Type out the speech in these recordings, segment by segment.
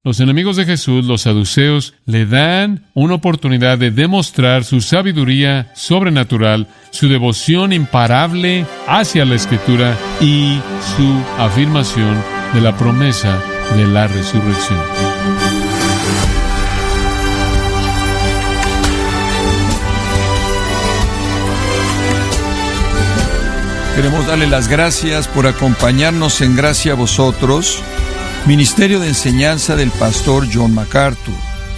Los enemigos de Jesús, los saduceos, le dan una oportunidad de demostrar su sabiduría sobrenatural, su devoción imparable hacia la Escritura y su afirmación de la promesa de la resurrección. Queremos darle las gracias por acompañarnos en Gracia a Vosotros, Ministerio de Enseñanza del pastor John MacArthur.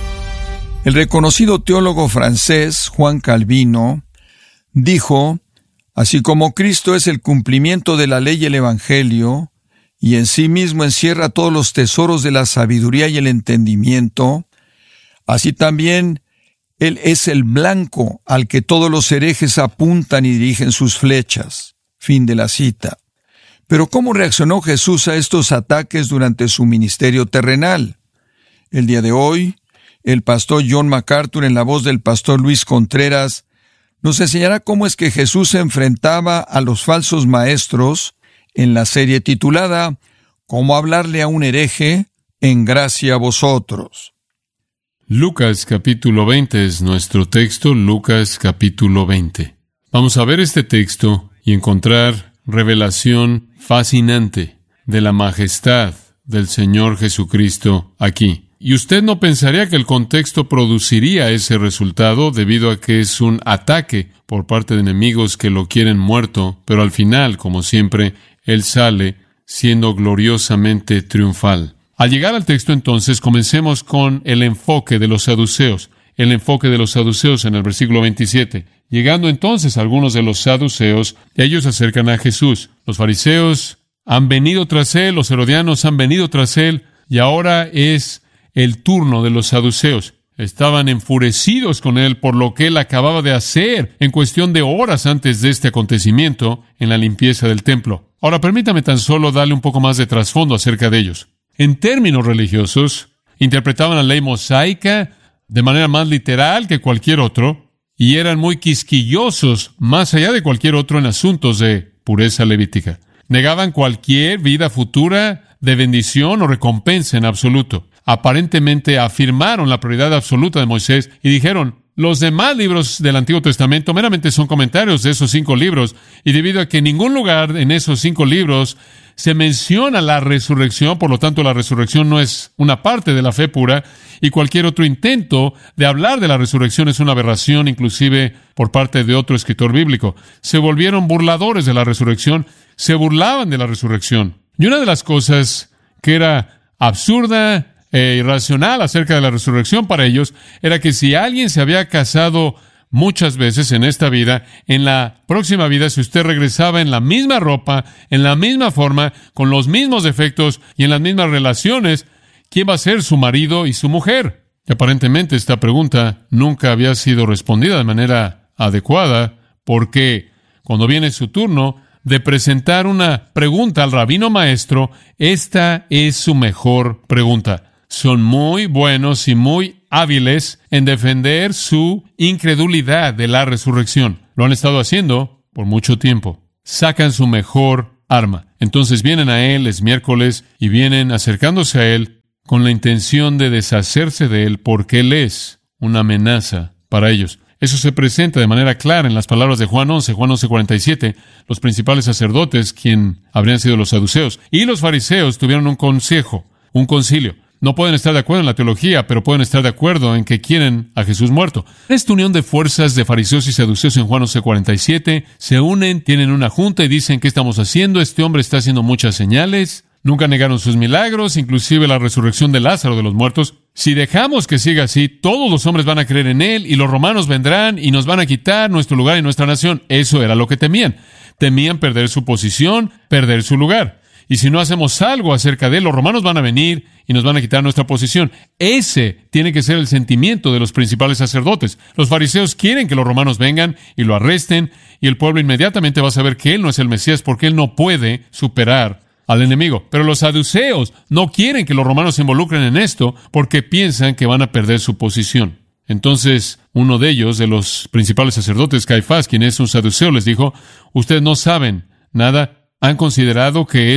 El reconocido teólogo francés Juan Calvino dijo: así como Cristo es el cumplimiento de la ley y el Evangelio, y en sí mismo encierra todos los tesoros de la sabiduría y el entendimiento, así también Él es el blanco al que todos los herejes apuntan y dirigen sus flechas. Fin de la cita. Pero ¿cómo reaccionó Jesús a estos ataques durante su ministerio terrenal? El día de hoy, el pastor John MacArthur, en la voz del pastor Luis Contreras, nos enseñará cómo es que Jesús se enfrentaba a los falsos maestros en la serie titulada «Cómo hablarle a un hereje en Gracia a Vosotros». Lucas capítulo 20 es nuestro texto, Lucas capítulo 20. Vamos a ver este texto y encontrar revelación fascinante de la majestad del Señor Jesucristo aquí. Y usted no pensaría que el contexto produciría ese resultado debido a que es un ataque por parte de enemigos que lo quieren muerto, pero al final, como siempre, Él sale siendo gloriosamente triunfal. Al llegar al texto, entonces, comencemos con el enfoque de los saduceos. El enfoque de los saduceos en el versículo 27. Llegando entonces algunos de los saduceos, ellos se acercan a Jesús. Los fariseos han venido tras Él, los herodianos han venido tras Él, y ahora es el turno de los saduceos. Estaban enfurecidos con Él por lo que Él acababa de hacer en cuestión de horas antes de este acontecimiento en la limpieza del templo. Ahora, permítame tan solo darle un poco más de trasfondo acerca de ellos. En términos religiosos, interpretaban la ley mosaica de manera más literal que cualquier otro, y eran muy quisquillosos, más allá de cualquier otro, en asuntos de pureza levítica. Negaban cualquier vida futura de bendición o recompensa en absoluto. Aparentemente afirmaron la prioridad absoluta de Moisés y dijeron: los demás libros del Antiguo Testamento meramente son comentarios de esos 5 libros, y debido a que en ningún lugar en esos 5 libros se menciona la resurrección, por lo tanto la resurrección no es una parte de la fe pura, y cualquier otro intento de hablar de la resurrección es una aberración, inclusive por parte de otro escritor bíblico. Se volvieron burladores de la resurrección, se burlaban de la resurrección. Y una de las cosas que era absurda e irracional acerca de la resurrección para ellos era que si alguien se había casado muchas veces en esta vida, en la próxima vida, si usted regresaba en la misma ropa, en la misma forma, con los mismos defectos y en las mismas relaciones, ¿quién va a ser su marido y su mujer? Y aparentemente esta pregunta nunca había sido respondida de manera adecuada, porque cuando viene su turno de presentar una pregunta al rabino maestro, esta es su mejor pregunta. Son muy buenos y muy hábiles en defender su incredulidad de la resurrección. Lo han estado haciendo por mucho tiempo. Sacan su mejor arma. Entonces vienen a Él, es miércoles, y vienen acercándose a Él con la intención de deshacerse de Él porque Él es una amenaza para ellos. Eso se presenta de manera clara en las palabras de Juan 11:47. Los principales sacerdotes, quien habrían sido los saduceos, y los fariseos tuvieron un concilio. No pueden estar de acuerdo en la teología, pero pueden estar de acuerdo en que quieren a Jesús muerto. Esta unión de fuerzas de fariseos y saduceos en Juan 11:47 se unen, tienen una junta y dicen: ¿qué estamos haciendo? Este hombre está haciendo muchas señales. Nunca negaron sus milagros, inclusive la resurrección de Lázaro de los muertos. Si dejamos que siga así, todos los hombres van a creer en Él y los romanos vendrán y nos van a quitar nuestro lugar y nuestra nación. Eso era lo que temían. Temían perder su posición, perder su lugar. Y si no hacemos algo acerca de él, los romanos van a venir y nos van a quitar nuestra posición. Ese tiene que ser el sentimiento de los principales sacerdotes. Los fariseos quieren que los romanos vengan y lo arresten, y el pueblo inmediatamente va a saber que él no es el Mesías porque él no puede superar al enemigo. Pero los saduceos no quieren que los romanos se involucren en esto porque piensan que van a perder su posición. Entonces, uno de ellos, de los principales sacerdotes, Caifás, quien es un saduceo, les dijo: ustedes no saben nada. ¿Han considerado que es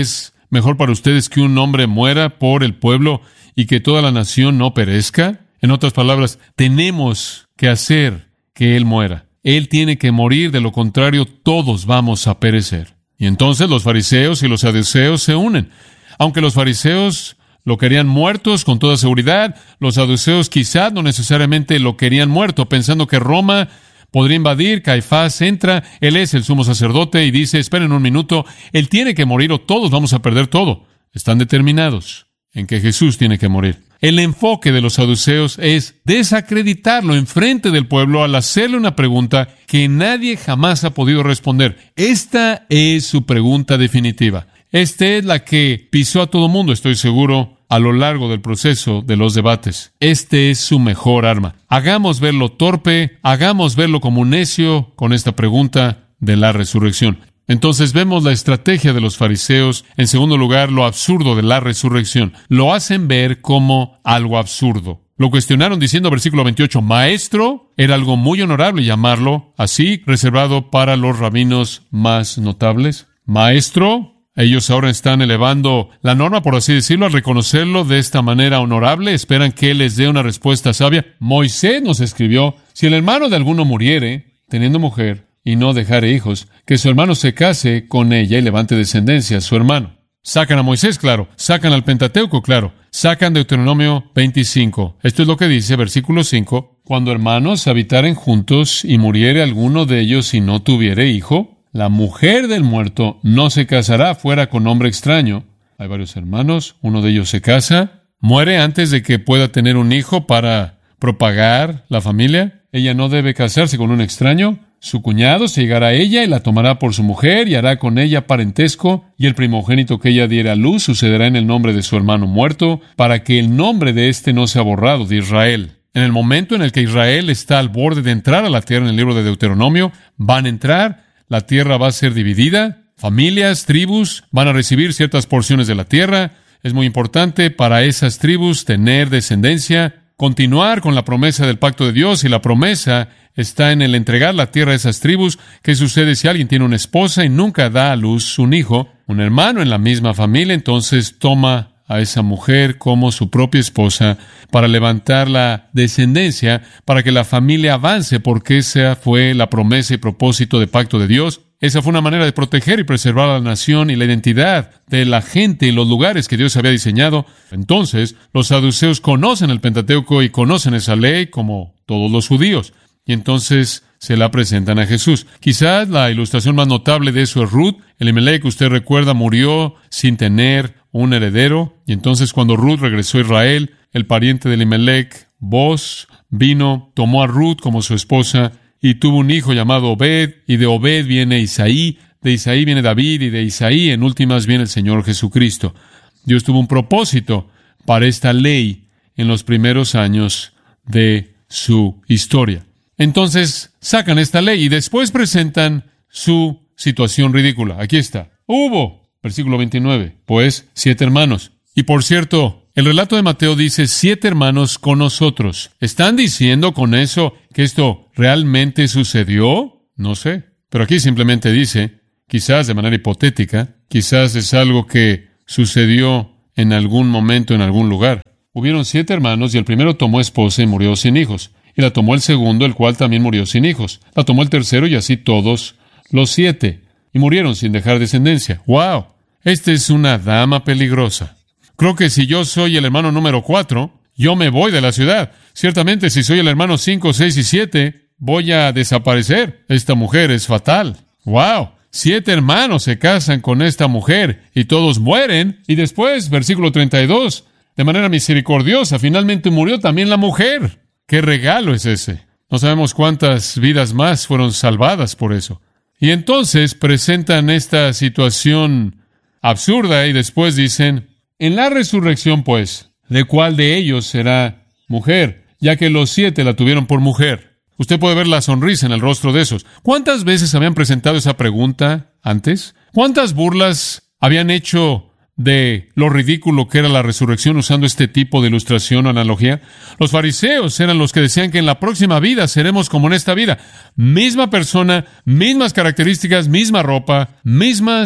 mejor para ustedes que un hombre muera por el pueblo y que toda la nación no perezca? En otras palabras, tenemos que hacer que Él muera. Él tiene que morir, de lo contrario, todos vamos a perecer. Y entonces los fariseos y los saduceos se unen. Aunque los fariseos lo querían muertos con toda seguridad, los saduceos quizás no necesariamente lo querían muerto, pensando que Roma podría invadir. Caifás entra, él es el sumo sacerdote y dice, esperen un minuto, Él tiene que morir o todos vamos a perder todo. Están determinados en que Jesús tiene que morir. El enfoque de los saduceos es desacreditarlo en frente del pueblo al hacerle una pregunta que nadie jamás ha podido responder. Esta es su pregunta definitiva. Esta es la que pisó a todo mundo, estoy seguro, a lo largo del proceso de los debates. Este es su mejor arma. Hagamos verlo torpe, hagamos verlo como un necio con esta pregunta de la resurrección. Entonces vemos la estrategia de los fariseos. En segundo lugar, lo absurdo de la resurrección. Lo hacen ver como algo absurdo. Lo cuestionaron diciendo, versículo 28, Maestro, era algo muy honorable llamarlo así, reservado para los rabinos más notables. Maestro, ellos ahora están elevando la norma, por así decirlo, al reconocerlo de esta manera honorable. Esperan que Él les dé una respuesta sabia. Moisés nos escribió, si el hermano de alguno muriere, teniendo mujer, y no dejare hijos, que su hermano se case con ella y levante descendencia a su hermano. Sacan a Moisés, claro. Sacan al Pentateuco, claro. Sacan Deuteronomio 25. Esto es lo que dice, versículo 5. Cuando hermanos habitaren juntos y muriere alguno de ellos y no tuviere hijo, la mujer del muerto no se casará fuera con hombre extraño. Hay varios hermanos, uno de ellos se casa, muere antes de que pueda tener un hijo para propagar la familia. Ella no debe casarse con un extraño. Su cuñado se llegará a ella y la tomará por su mujer y hará con ella parentesco, y el primogénito que ella diera a luz sucederá en el nombre de su hermano muerto, para que el nombre de éste no sea borrado de Israel. En el momento en el que Israel está al borde de entrar a la tierra en el libro de Deuteronomio, van a entrar, la tierra va a ser dividida, familias, tribus, van a recibir ciertas porciones de la tierra. Es muy importante para esas tribus tener descendencia, continuar con la promesa del pacto de Dios, y la promesa está en el entregar la tierra a esas tribus. ¿Qué sucede si alguien tiene una esposa y nunca da a luz un hijo? Un hermano en la misma familia, entonces toma a esa mujer como su propia esposa para levantar la descendencia, para que la familia avance, porque esa fue la promesa y propósito de pacto de Dios. Esa fue una manera de proteger y preservar a la nación y la identidad de la gente y los lugares que Dios había diseñado. Entonces, los saduceos conocen el Pentateuco y conocen esa ley como todos los judíos. Y entonces se la presentan a Jesús. Quizás la ilustración más notable de eso es Ruth. Elimelech, usted recuerda, murió sin tener un heredero. Y entonces cuando Ruth regresó a Israel, el pariente de Elimelech, Boz, vino, tomó a Ruth como su esposa y tuvo un hijo llamado Obed. Y de Obed viene Isaí, de Isaí viene David, y de Isaí en últimas viene el Señor Jesucristo. Dios tuvo un propósito para esta ley en los primeros años de su historia. Entonces, sacan esta ley y después presentan su situación ridícula. Aquí está. Hubo, versículo 29, pues 7 hermanos. Y por cierto, el relato de Mateo dice 7 hermanos con nosotros. ¿Están diciendo con eso que esto realmente sucedió? No sé. Pero aquí simplemente dice, quizás de manera hipotética, quizás es algo que sucedió en algún momento, en algún lugar. Hubieron 7 hermanos y el primero tomó esposa y murió sin hijos. Y la tomó el segundo, el cual también murió sin hijos. La tomó el tercero y así todos los 7. Y murieron sin dejar descendencia. ¡Wow! Esta es una dama peligrosa. Creo que si yo soy el hermano número 4, yo me voy de la ciudad. Ciertamente, si soy el hermano 5, 6 y 7, voy a desaparecer. Esta mujer es fatal. ¡Wow! 7 hermanos se casan con esta mujer y todos mueren. Y después, versículo 32, de manera misericordiosa, finalmente murió también la mujer. ¿Qué regalo es ese? No sabemos cuántas vidas más fueron salvadas por eso. Y entonces presentan esta situación absurda y después dicen, en la resurrección, pues, ¿de cuál de ellos será mujer? Ya que los 7 la tuvieron por mujer. Usted puede ver la sonrisa en el rostro de esos. ¿Cuántas veces habían presentado esa pregunta antes? ¿Cuántas burlas habían hecho de lo ridículo que era la resurrección usando este tipo de ilustración o analogía? Los fariseos eran los que decían que en la próxima vida seremos como en esta vida. Misma persona, mismas características, misma ropa, mismas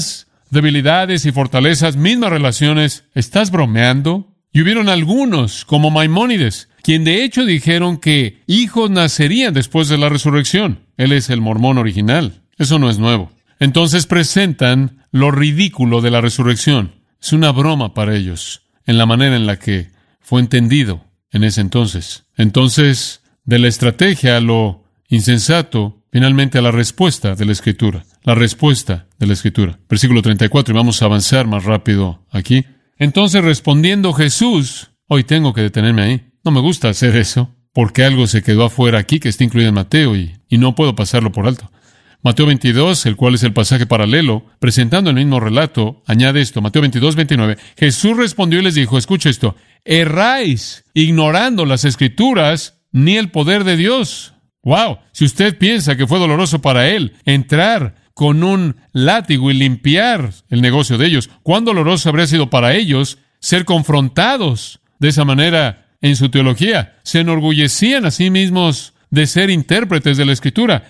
debilidades y fortalezas, mismas relaciones. ¿Estás bromeando? Y hubieron algunos, como Maimónides, quien de hecho dijeron que hijos nacerían después de la resurrección. Él es el mormón original. Eso no es nuevo. Entonces presentan lo ridículo de la resurrección. Es una broma para ellos, en la manera en la que fue entendido en ese entonces. Entonces, de la estrategia a lo insensato, finalmente a la respuesta de la Escritura. La respuesta de la Escritura. Versículo 34, y vamos a avanzar más rápido aquí. Entonces, respondiendo Jesús, hoy tengo que detenerme ahí. No me gusta hacer eso, porque algo se quedó afuera aquí que está incluido en Mateo y no puedo pasarlo por alto. Mateo 22, el cual es el pasaje paralelo, presentando el mismo relato, añade esto. Mateo 22, 29. Jesús respondió y les dijo, escucha esto, erráis ignorando las Escrituras ni el poder de Dios. ¡Wow! Si usted piensa que fue doloroso para él entrar con un látigo y limpiar el negocio de ellos, ¿cuán doloroso habría sido para ellos ser confrontados de esa manera en su teología? Se enorgullecían a sí mismos de ser intérpretes de la Escritura.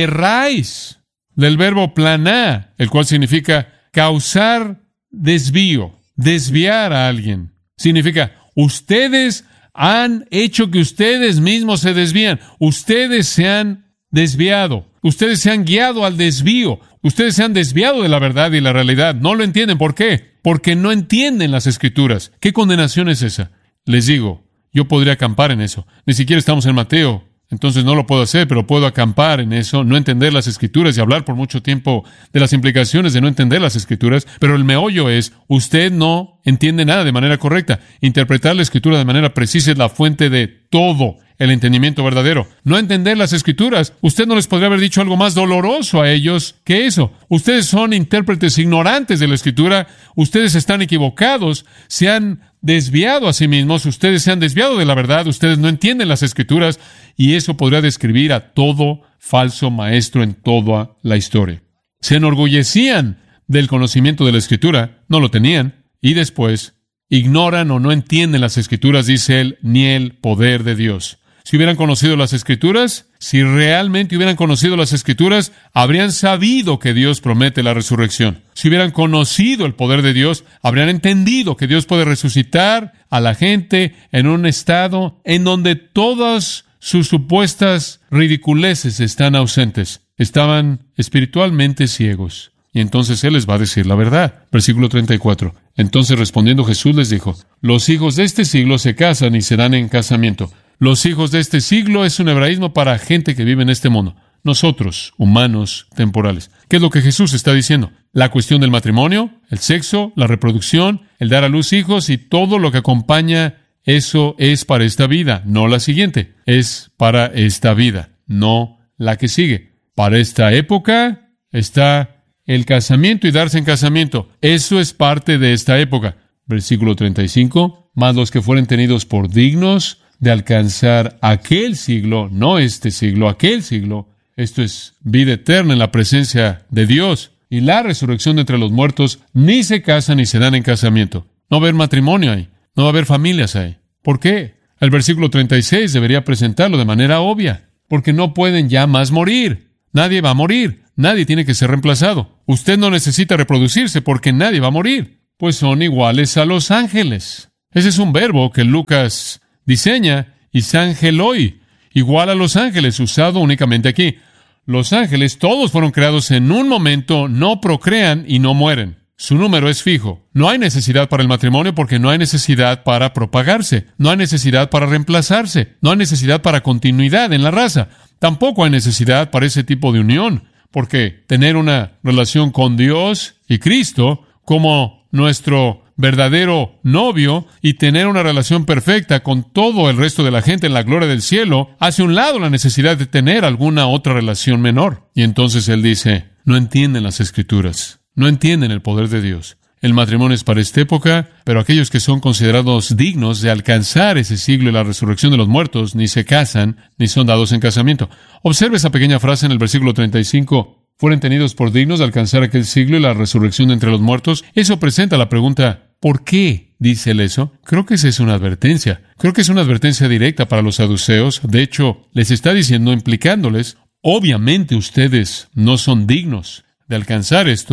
Erráis, del verbo planá, el cual significa causar desvío, desviar a alguien. Significa, ustedes han hecho que ustedes mismos se desvían. Ustedes se han desviado. Ustedes se han guiado al desvío. Ustedes se han desviado de la verdad y la realidad. No lo entienden. ¿Por qué? Porque no entienden las Escrituras. ¿Qué condenación es esa? Les digo, yo podría acampar en eso. Ni siquiera estamos en Mateo. Entonces no lo puedo hacer, pero puedo acampar en eso, no entender las Escrituras y hablar por mucho tiempo de las implicaciones de no entender las Escrituras, pero el meollo es, usted no entiende nada de manera correcta. Interpretar la Escritura de manera precisa es la fuente de todo el entendimiento verdadero. No entender las Escrituras, usted no les podría haber dicho algo más doloroso a ellos que eso. Ustedes son intérpretes ignorantes de la Escritura, ustedes están equivocados, se han desviado a sí mismos, ustedes se han desviado de la verdad, ustedes no entienden las Escrituras, y eso podría describir a todo falso maestro en toda la historia. Se enorgullecían del conocimiento de la Escritura, no lo tenían, y después ignoran o no entienden las Escrituras, dice él, ni el poder de Dios. Si hubieran conocido las Escrituras, si realmente hubieran conocido las Escrituras, habrían sabido que Dios promete la resurrección. Si hubieran conocido el poder de Dios, habrían entendido que Dios puede resucitar a la gente en un estado en donde todas sus supuestas ridiculeces están ausentes. Estaban espiritualmente ciegos. Y entonces Él les va a decir la verdad. Versículo 34. Entonces respondiendo Jesús les dijo, los hijos de este siglo se casan y se dan en casamiento. Los hijos de este siglo es un hebraísmo para gente que vive en este mundo. Nosotros, humanos temporales. ¿Qué es lo que Jesús está diciendo? La cuestión del matrimonio, el sexo, la reproducción, el dar a luz hijos y todo lo que acompaña, eso es para esta vida, no la siguiente. Es para esta vida, no la que sigue. Para esta época está el casamiento y darse en casamiento. Eso es parte de esta época. Versículo 35. Mas los que fueren tenidos por dignos de alcanzar aquel siglo, no este siglo, aquel siglo, esto es vida eterna en la presencia de Dios y la resurrección de entre los muertos, ni se casan ni se dan en casamiento. No va a haber matrimonio ahí, no va a haber familias ahí. ¿Por qué? El versículo 36 debería presentarlo de manera obvia, porque no pueden ya más morir. Nadie va a morir, nadie tiene que ser reemplazado. Usted no necesita reproducirse porque nadie va a morir, pues son iguales a los ángeles. Ese es un verbo que Lucas diseña, isangeloi, igual a los ángeles, usado únicamente aquí. Los ángeles, todos fueron creados en un momento, no procrean y no mueren. Su número es fijo. No hay necesidad para el matrimonio porque no hay necesidad para propagarse. No hay necesidad para reemplazarse. No hay necesidad para continuidad en la raza. Tampoco hay necesidad para ese tipo de unión, porque tener una relación con Dios y Cristo como nuestro verdadero novio y tener una relación perfecta con todo el resto de la gente en la gloria del cielo, hace a un lado la necesidad de tener alguna otra relación menor. Y entonces él dice, no entienden las Escrituras, no entienden el poder de Dios. El matrimonio es para esta época, pero aquellos que son considerados dignos de alcanzar ese siglo y la resurrección de los muertos, ni se casan, ni son dados en casamiento. Observe esa pequeña frase en el versículo 35, fueron tenidos por dignos de alcanzar aquel siglo y la resurrección de entre los muertos. Eso presenta la pregunta, ¿por qué dice él eso? Creo que esa es una advertencia. Creo que es una advertencia directa para los saduceos. De hecho, les está diciendo, implicándoles, obviamente ustedes no son dignos de alcanzar esto,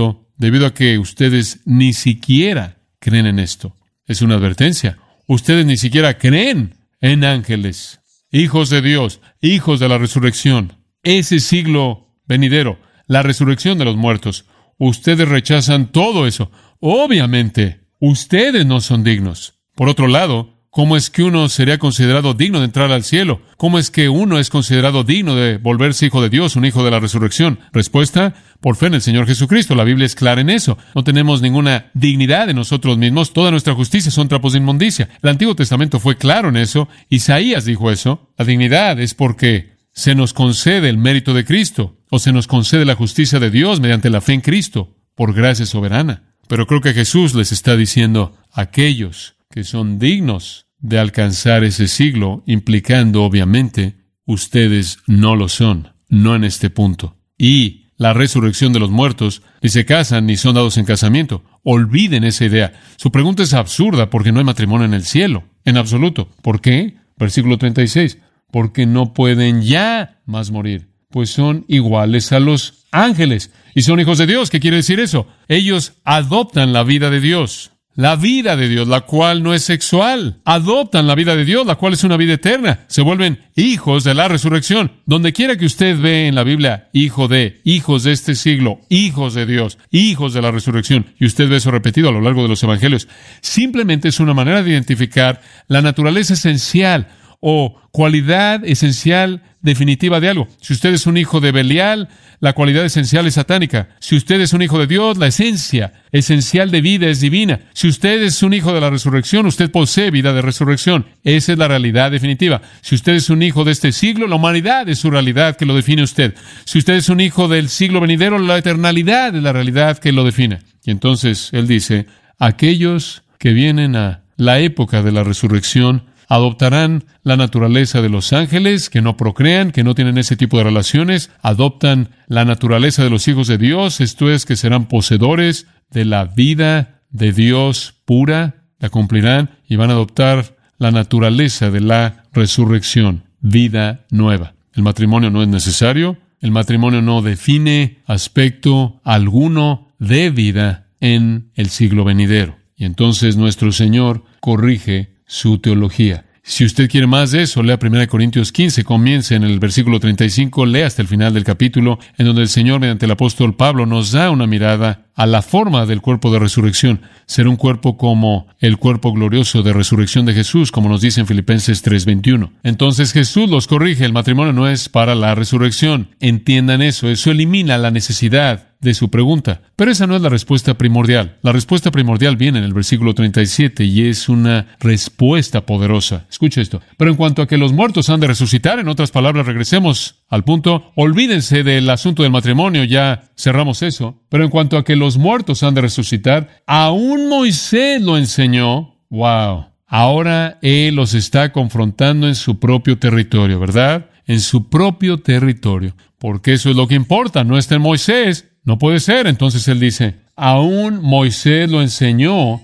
debido a que ustedes ni siquiera creen en esto. Es una advertencia. Ustedes ni siquiera creen en ángeles, hijos de Dios, hijos de la resurrección. Ese siglo venidero, la resurrección de los muertos. Ustedes rechazan todo eso. Obviamente, ustedes no son dignos. Por otro lado, ¿cómo es que uno sería considerado digno de entrar al cielo? ¿Cómo es que uno es considerado digno de volverse hijo de Dios, un hijo de la resurrección? Respuesta: por fe en el Señor Jesucristo. La Biblia es clara en eso. No tenemos ninguna dignidad en nosotros mismos. Toda nuestra justicia son trapos de inmundicia. El Antiguo Testamento fue claro en eso. Isaías dijo eso. La dignidad es porque se nos concede el mérito de Cristo, o se nos concede la justicia de Dios mediante la fe en Cristo, por gracia soberana. Pero creo que Jesús les está diciendo: aquellos que son dignos de alcanzar ese siglo, implicando, obviamente, ustedes no lo son, no en este punto. Y la resurrección de los muertos, ni se casan ni son dados en casamiento. Olviden esa idea. Su pregunta es absurda porque no hay matrimonio en el cielo, en absoluto. ¿Por qué? Versículo 36. Porque no pueden ya más morir, pues son iguales a los ángeles y son hijos de Dios. ¿Qué quiere decir eso? Ellos adoptan la vida de Dios. La vida de Dios, la cual no es sexual. Adoptan la vida de Dios, la cual es una vida eterna. Se vuelven hijos de la resurrección. Donde quiera que usted ve en la Biblia, hijos de este siglo, hijos de Dios, hijos de la resurrección, y usted ve eso repetido a lo largo de los evangelios, simplemente es una manera de identificar la naturaleza esencial o cualidad esencial definitiva de algo. Si usted es un hijo de Belial, la cualidad esencial es satánica. Si usted es un hijo de Dios, la esencia esencial de vida es divina. Si usted es un hijo de la resurrección, usted posee vida de resurrección. Esa es la realidad definitiva. Si usted es un hijo de este siglo, la humanidad es su realidad que lo define usted. Si usted es un hijo del siglo venidero, la eternalidad es la realidad que lo define. Y entonces él dice: aquellos que vienen a la época de la resurrección adoptarán la naturaleza de los ángeles, que no procrean, que no tienen ese tipo de relaciones. Adoptan la naturaleza de los hijos de Dios, esto es, que serán poseedores de la vida de Dios pura, la cumplirán y van a adoptar la naturaleza de la resurrección, vida nueva. El matrimonio no es necesario, el matrimonio no define aspecto alguno de vida en el siglo venidero. Y entonces nuestro Señor corrige su teología. Si usted quiere más de eso, lea 1 Corintios 15, comience en el versículo 35, lea hasta el final del capítulo, en donde el Señor, mediante el apóstol Pablo, nos da una mirada a la forma del cuerpo de resurrección. Será un cuerpo como el cuerpo glorioso de resurrección de Jesús, como nos dice en Filipenses 3:21. Entonces Jesús los corrige: el matrimonio no es para la resurrección. Entiendan eso. Eso elimina la necesidad de su pregunta. Pero esa no es la respuesta primordial. La respuesta primordial viene en el versículo 37 y es una respuesta poderosa. Escuche esto. Pero en cuanto a que los muertos han de resucitar, en otras palabras, regresemos al punto. Olvídense del asunto del matrimonio, ya cerramos eso. Pero en cuanto a que los muertos han de resucitar, aún Moisés lo enseñó. ¡Wow! Ahora él los está confrontando en su propio territorio, ¿verdad? En su propio territorio. Porque eso es lo que importa. No está en Moisés. No puede ser. Entonces él dice: aún Moisés lo enseñó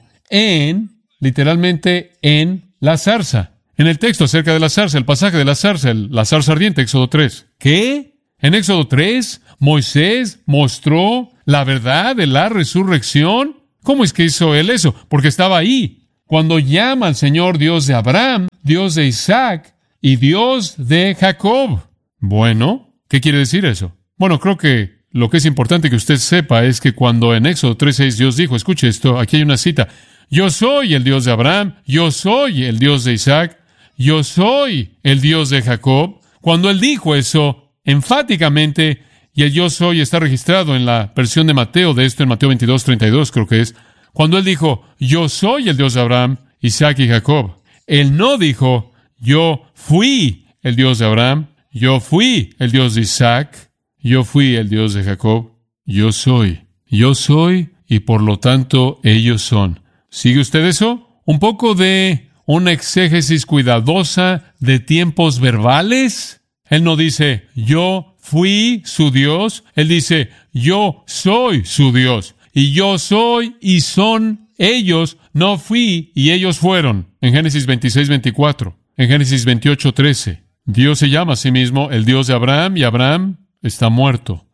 literalmente en la zarza. En el texto acerca de la zarza, el pasaje de la zarza ardiente, Éxodo 3. ¿Qué? En Éxodo 3, Moisés mostró la verdad de la resurrección. ¿Cómo es que hizo él eso? Porque estaba ahí. Cuando llama al Señor Dios de Abraham, Dios de Isaac y Dios de Jacob. Bueno, ¿qué quiere decir eso? Bueno, creo que lo que es importante que usted sepa es que cuando en Éxodo 3:6 Dios dijo, escuche esto, aquí hay una cita: yo soy el Dios de Abraham, yo soy el Dios de Isaac, yo soy el Dios de Jacob. Cuando él dijo eso enfáticamente, y el yo soy está registrado en la versión de Mateo de esto, en Mateo 22:32 creo que es, cuando él dijo, yo soy el Dios de Abraham, Isaac y Jacob, él no dijo, yo fui el Dios de Abraham, yo fui el Dios de Isaac, yo fui el Dios de Jacob. Yo soy y por lo tanto ellos son. ¿Sigue usted eso? Un poco de una exégesis cuidadosa de tiempos verbales. Él no dice, yo fui su Dios. Él dice, yo soy su Dios. Y yo soy y son ellos, no fui y ellos fueron. En Génesis 26:24. En Génesis 28:13. Dios se llama a sí mismo el Dios de Abraham y Abraham está muerto.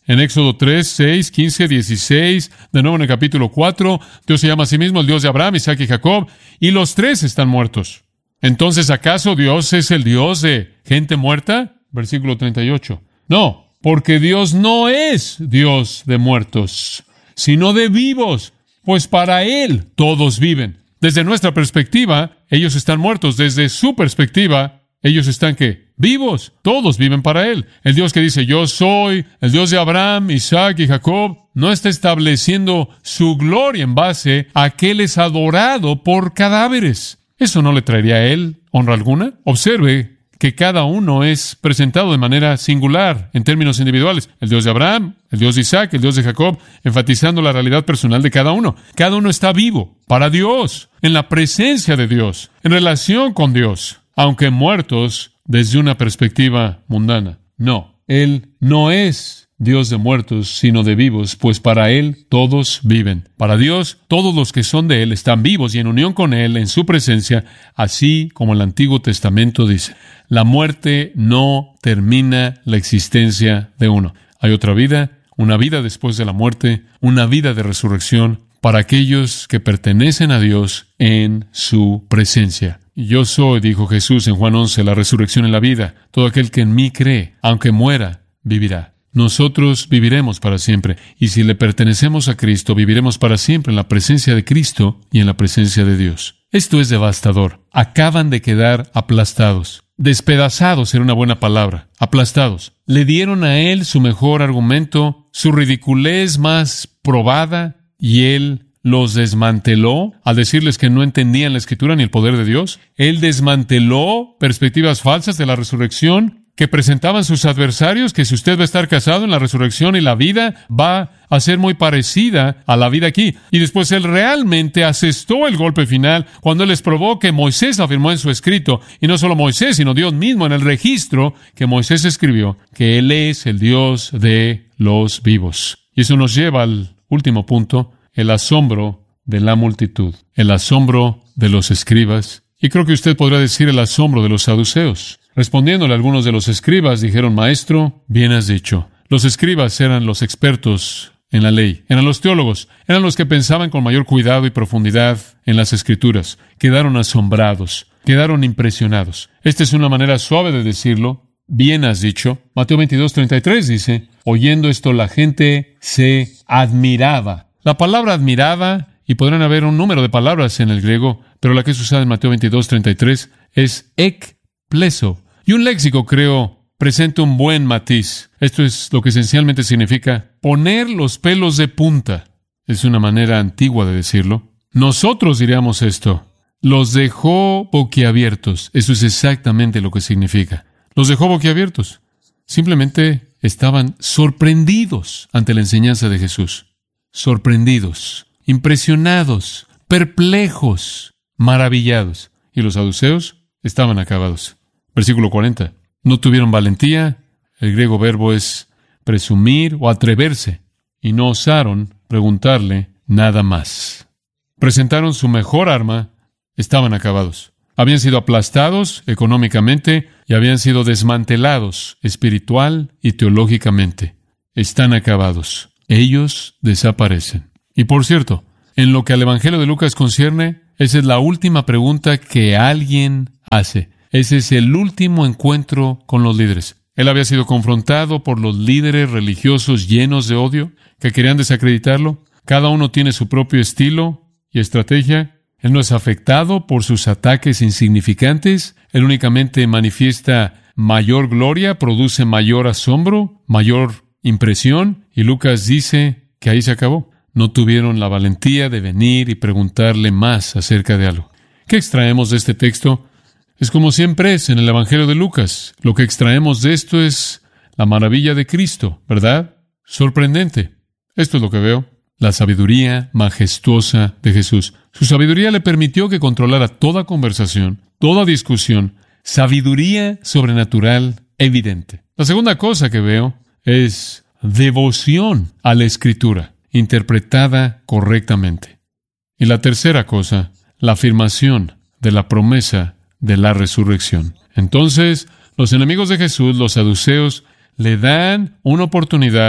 En Éxodo 3, 6, 15, 16, de nuevo en el capítulo 4, Dios se llama a sí mismo el Dios de Abraham, Isaac y Jacob, y los tres están muertos. Entonces, ¿acaso Dios es el Dios de gente muerta? Versículo 38. No, porque Dios no es Dios de muertos, sino de vivos, pues para Él todos viven. Desde nuestra perspectiva, ellos están muertos. Desde su perspectiva, ellos están, ¿qué? Vivos. Todos viven para Él. El Dios que dice, yo soy el Dios de Abraham, Isaac y Jacob, no está estableciendo su gloria en base a que Él es adorado por cadáveres. ¿Eso no le traería a Él honra alguna? Observe que cada uno es presentado de manera singular, en términos individuales. El Dios de Abraham, el Dios de Isaac, el Dios de Jacob, enfatizando la realidad personal de cada uno. Cada uno está vivo, para Dios, en la presencia de Dios, en relación con Dios, aunque muertos desde una perspectiva mundana. No, Él no es Dios de muertos, sino de vivos, pues para Él todos viven. Para Dios, todos los que son de Él están vivos y en unión con Él, en su presencia, así como el Antiguo Testamento dice. La muerte no termina la existencia de uno. Hay otra vida, una vida después de la muerte, una vida de resurrección para aquellos que pertenecen a Dios en su presencia. Yo soy, dijo Jesús en Juan 11, la resurrección y la vida. Todo aquel que en mí cree, aunque muera, vivirá. Nosotros viviremos para siempre, y si le pertenecemos a Cristo, viviremos para siempre en la presencia de Cristo y en la presencia de Dios. Esto es devastador. Acaban de quedar aplastados. Despedazados era una buena palabra. Aplastados. Le dieron a Él su mejor argumento, su ridiculez más probada, y Él los desmanteló al decirles que no entendían la Escritura ni el poder de Dios. Él desmanteló perspectivas falsas de la resurrección que presentaban sus adversarios, que si usted va a estar casado en la resurrección y la vida va a ser muy parecida a la vida aquí. Y después Él realmente asestó el golpe final cuando Él les probó que Moisés afirmó en su escrito, y no solo Moisés, sino Dios mismo en el registro que Moisés escribió, que Él es el Dios de los vivos. Y eso nos lleva al último punto, el asombro de la multitud, el asombro de los escribas, y creo que usted podrá decir el asombro de los saduceos. Respondiéndole, algunos de los escribas dijeron, Maestro, bien has dicho. Los escribas eran los expertos en la ley, eran los teólogos, eran los que pensaban con mayor cuidado y profundidad en las Escrituras. Quedaron asombrados, quedaron impresionados. Esta es una manera suave de decirlo. Bien has dicho. Mateo 22:33 dice, oyendo esto la gente se admiraba. La palabra admiraba, y podrán haber un número de palabras en el griego, pero la que es usada en Mateo 22:33 es ekpleso. Y un léxico, creo, presenta un buen matiz. Esto es lo que esencialmente significa poner los pelos de punta. Es una manera antigua de decirlo. Nosotros diríamos esto. Los dejó boquiabiertos. Eso es exactamente lo que significa. Los dejó boquiabiertos. Simplemente estaban sorprendidos ante la enseñanza de Jesús. Sorprendidos, impresionados, perplejos, maravillados. Y los saduceos estaban acabados. Versículo 40. No tuvieron valentía. El griego verbo es presumir o atreverse. Y no osaron preguntarle nada más. Presentaron su mejor arma. Estaban acabados. Habían sido aplastados económicamente y habían sido desmantelados espiritual y teológicamente. Están acabados. Ellos desaparecen. Y por cierto, en lo que al Evangelio de Lucas concierne, esa es la última pregunta que alguien hace. Ese es el último encuentro con los líderes. Él había sido confrontado por los líderes religiosos llenos de odio que querían desacreditarlo. Cada uno tiene su propio estilo y estrategia. Él no es afectado por sus ataques insignificantes. Él únicamente manifiesta mayor gloria, produce mayor asombro, mayor impresión. Y Lucas dice que ahí se acabó. No tuvieron la valentía de venir y preguntarle más acerca de algo. ¿Qué extraemos de este texto? Es como siempre es en el Evangelio de Lucas. Lo que extraemos de esto es la maravilla de Cristo, ¿verdad? Sorprendente. Esto es lo que veo. La sabiduría majestuosa de Jesús. Su sabiduría le permitió que controlara toda conversación, toda discusión. Sabiduría sobrenatural evidente. La segunda cosa que veo es devoción a la Escritura, interpretada correctamente. Y la tercera cosa, la afirmación de la promesa de la resurrección. Entonces, los enemigos de Jesús, los saduceos, le dan una oportunidad,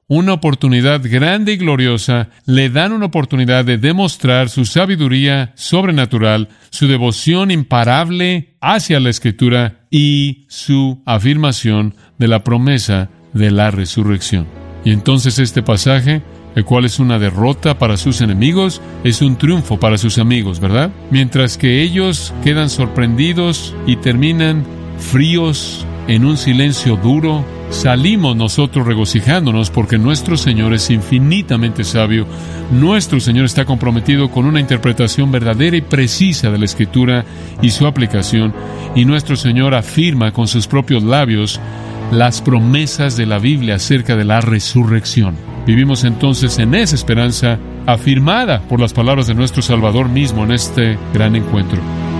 una oportunidad grande y gloriosa, le dan una oportunidad de demostrar su sabiduría sobrenatural, su devoción imparable hacia la Escritura y su afirmación de la promesa de la resurrección. Y entonces este pasaje, el cual es una derrota para sus enemigos, es un triunfo para sus amigos, ¿verdad? Mientras que ellos quedan sorprendidos y terminan fríos en un silencio duro, salimos nosotros regocijándonos porque nuestro Señor es infinitamente sabio. Nuestro Señor está comprometido con una interpretación verdadera y precisa de la Escritura y su aplicación, y nuestro Señor afirma con sus propios labios las promesas de la Biblia acerca de la resurrección. Vivimos entonces en esa esperanza afirmada por las palabras de nuestro Salvador mismo en este gran encuentro.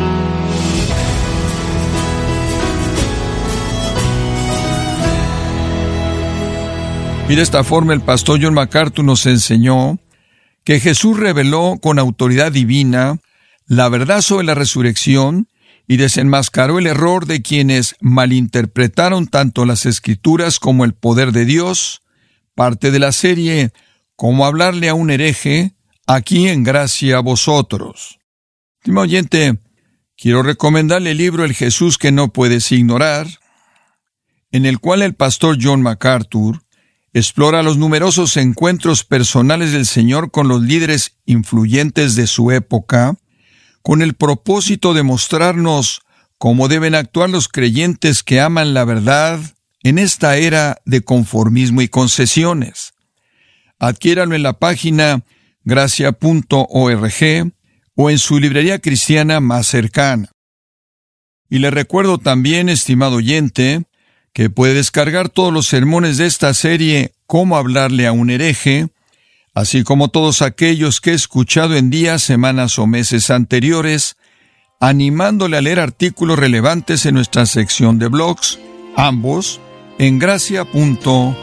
Y de esta forma el pastor John MacArthur nos enseñó que Jesús reveló con autoridad divina la verdad sobre la resurrección y desenmascaró el error de quienes malinterpretaron tanto las Escrituras como el poder de Dios. Parte de la serie Cómo hablarle a un hereje, aquí en Gracia a Vosotros. Estimado oyente, quiero recomendarle el libro El Jesús que no puedes ignorar, en el cual el pastor John MacArthur explora los numerosos encuentros personales del Señor con los líderes influyentes de su época, con el propósito de mostrarnos cómo deben actuar los creyentes que aman la verdad en esta era de conformismo y concesiones. Adquiéralo en la página gracia.org o en su librería cristiana más cercana. Y le recuerdo también, estimado oyente, que puede descargar todos los sermones de esta serie Cómo hablarle a un hereje, así como todos aquellos que he escuchado en días, semanas o meses anteriores, animándole a leer artículos relevantes en nuestra sección de blogs, ambos en gracia.org.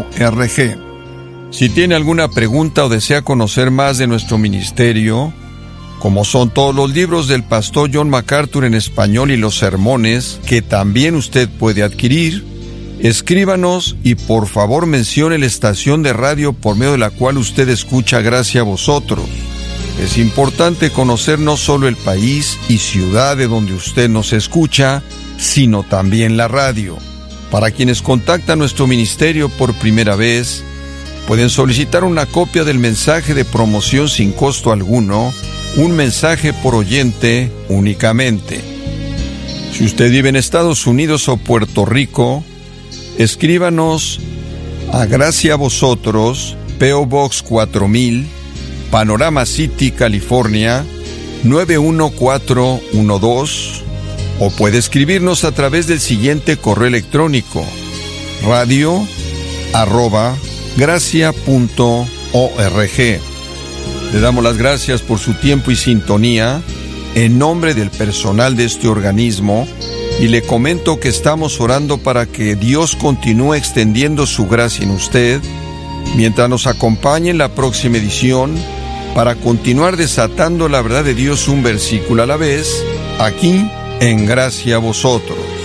Si tiene alguna pregunta o desea conocer más de nuestro ministerio, como son todos los libros del pastor John MacArthur en español y los sermones, que también usted puede adquirir, escríbanos y por favor mencione la estación de radio por medio de la cual usted escucha Gracia a Vosotros. Es importante conocer no solo el país y ciudad de donde usted nos escucha, sino también la radio. Para quienes contactan nuestro ministerio por primera vez, pueden solicitar una copia del mensaje de promoción sin costo alguno, un mensaje por oyente únicamente. Si usted vive en Estados Unidos o Puerto Rico, escríbanos a Gracia a Vosotros, P.O. Box 4000, Panorama City, California, 91412, o puede escribirnos a través del siguiente correo electrónico: radio@gracia.org. Le damos las gracias por su tiempo y sintonía en nombre del personal de este organismo, y le comento que estamos orando para que Dios continúe extendiendo su gracia en usted mientras nos acompañe en la próxima edición para continuar desatando la verdad de Dios un versículo a la vez, aquí en Gracia a Vosotros.